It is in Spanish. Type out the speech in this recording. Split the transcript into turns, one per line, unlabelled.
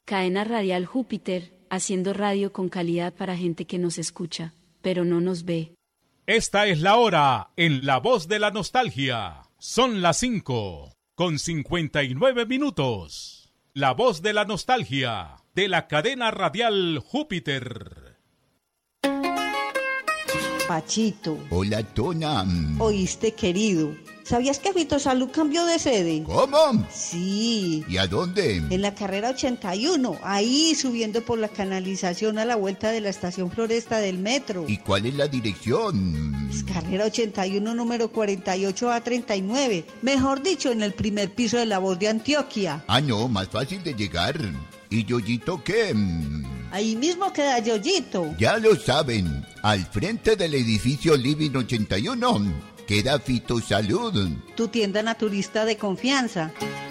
Cadena Radial Júpiter, haciendo radio con calidad para gente que nos escucha, pero no nos ve.
Esta es la hora en La Voz de la Nostalgia. Son las 5:59. La Voz de la Nostalgia, de la cadena radial Júpiter.
Pachito.
Hola, Tona.
Oíste, querido. ¿Sabías que Fitosalud cambió de sede?
¿Cómo?
Sí.
¿Y a dónde?
En la carrera 81, ahí subiendo por la canalización a la vuelta de la estación Floresta del metro.
¿Y cuál es la dirección?
Es carrera 81, número 48A39. Mejor dicho, en el primer piso de La Voz de Antioquia.
Ah, no, más fácil de llegar. ¿Y Yoyito qué?
Ahí mismo queda Yoyito.
Ya lo saben, al frente del edificio Living 81 queda Fitosalud.
Tu tienda naturista de confianza.